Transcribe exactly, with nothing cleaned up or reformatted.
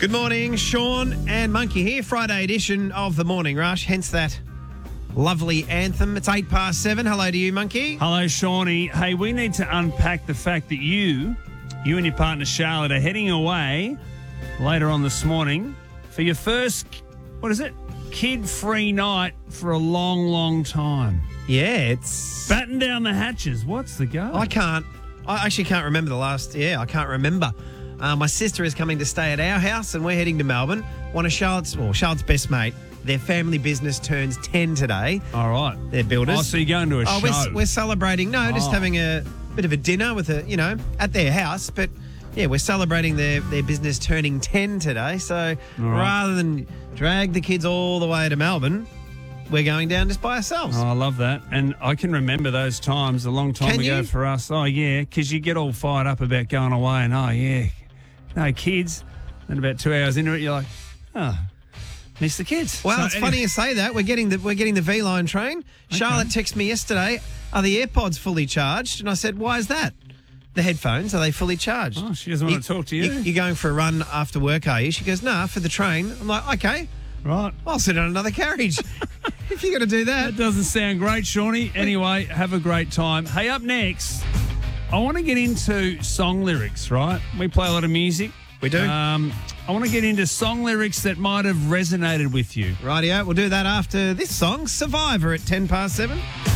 Good morning, Sean and Monkey here. Friday edition of the Morning Rush, hence that lovely anthem. It's eight past seven. Hello to you, Monkey. Hello, Shawnee. Hey, we need to unpack the fact that you, you and your partner Charlotte are heading away later on this morning for your first, what is it, kid-free night for a long, long time. Yeah, it's... Batten down the hatches. What's the go? I can't, I actually can't remember the last, yeah, I can't remember. Uh, my sister is coming to stay at our house and we're heading to Melbourne. One of Charlotte's, well, Charlotte's best mate, their family business turns ten today. All right. They're builders. Oh, so you're going to a oh, show. We're, we're celebrating, no, just Oh. having a bit of a dinner with a, you know, at their house. But, yeah, we're celebrating their, their business turning ten today. So right. rather than drag the kids all the way to Melbourne, we're going down just by ourselves. Oh, I love that. And I can remember those times a long time Can ago you? for us. Oh, yeah, because you get all fired up about going away and, oh, yeah, no kids. And about two hours into it, you're like, oh, miss the kids. Well, So it's anyway- funny you say that. We're getting the we're getting the V line train. Charlotte texted me yesterday, are the AirPods fully charged? And I said, why is that? The headphones, are they fully charged? Oh, she doesn't want to talk to you. You're going for a run after work, are you? She goes, nah, for the train. I'm like, okay, Right. I'll sit on another carriage. If you're going to do that. That doesn't sound great, Shawnee. Anyway, have a great time. Hey, up next, I want to get into song lyrics, right? We play a lot of music. We do. Um, I want to get into song lyrics that might have resonated with you. Rightio, we'll do that after this song, Survivor, at ten past seven.